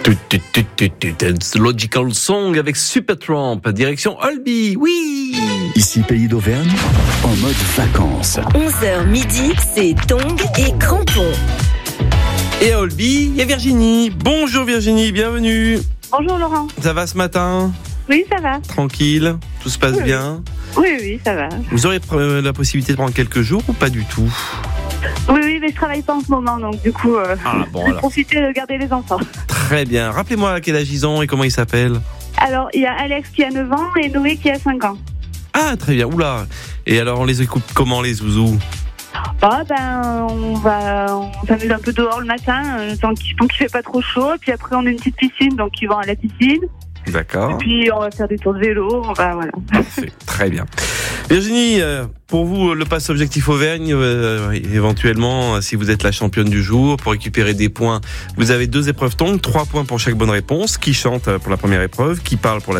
It's Logical Song avec Supertramp, direction Olby, oui. Ici Pays d'Auvergne, en mode vacances. 11h midi, c'est Tongs et Crampons. Et à Olby, il y a Virginie. Bonjour Virginie, bienvenue. Bonjour Laurent. Ça va ce matin ? Oui, ça va. Tranquille, tout se passe bien ? Oui, ça va. Vous aurez la possibilité de prendre quelques jours ou pas du tout ? Oui, mais je travaille pas en ce moment, donc du coup, je vais profiter de garder les enfants. Très bien. Rappelez-moi à quel âge ils ont et comment ils s'appellent. Alors, il y a Alex qui a 9 ans et Noé qui a 5 ans. Ah, très bien. Oula. Et alors, on les écoute comment, les zouzous ? On s'amuse un peu dehors le matin, tant qu'il fait pas trop chaud. Puis après, on a une petite piscine, donc ils vont à la piscine. D'accord. Et puis, on va faire des tours de vélo. Voilà. Parfait. Très bien. Virginie, pour vous, le pass Objectif Auvergne, éventuellement, si vous êtes la championne du jour, pour récupérer des points, vous avez 2 épreuves tongs, 3 points pour chaque bonne réponse. Qui chante pour la première épreuve, qui parle pour la